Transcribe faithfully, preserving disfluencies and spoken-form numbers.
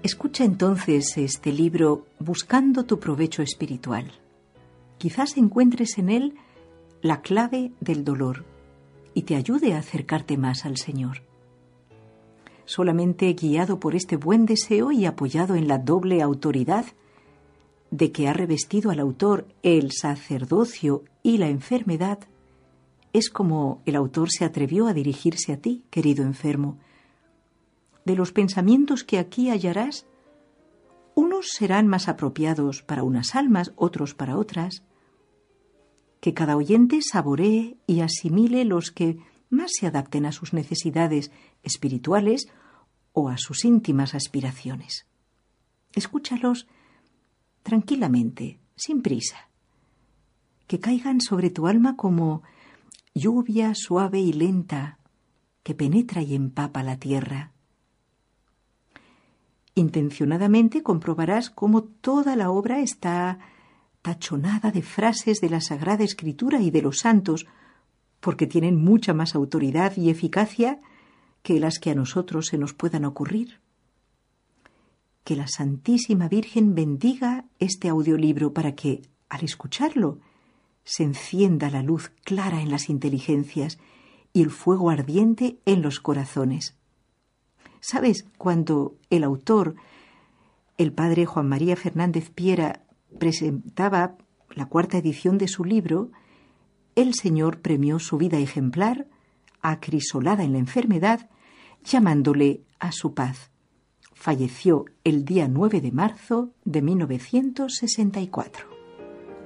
Escucha entonces este libro buscando tu provecho espiritual. Quizás encuentres en él la clave del dolor y te ayude a acercarte más al Señor. Solamente guiado por este buen deseo y apoyado en la doble autoridad de que ha revestido al autor el sacerdocio y la enfermedad, es como el autor se atrevió a dirigirse a ti, querido enfermo. De los pensamientos que aquí hallarás, unos serán más apropiados para unas almas, otros para otras. Que cada oyente saboree y asimile los que más se adapten a sus necesidades espirituales o a sus íntimas aspiraciones. Escúchalos tranquilamente, sin prisa. Que caigan sobre tu alma como lluvia suave y lenta que penetra y empapa la tierra. Intencionadamente comprobarás cómo toda la obra está tachonada de frases de la Sagrada Escritura y de los santos, porque tienen mucha más autoridad y eficacia que las que a nosotros se nos puedan ocurrir. Que la Santísima Virgen bendiga este audiolibro para que, al escucharlo, se encienda la luz clara en las inteligencias y el fuego ardiente en los corazones. ¿Sabes? Cuando el autor, el padre Juan María Fernández Piera, presentaba la cuarta edición de su libro, el Señor premió su vida ejemplar, acrisolada en la enfermedad, llamándole a su paz. Falleció el día nueve de marzo de mil novecientos sesenta y cuatro.